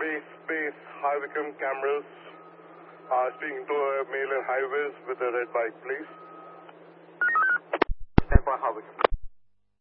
Delhi Space High Vikram cameras. Speaking to a male in high vis with a red bike, please.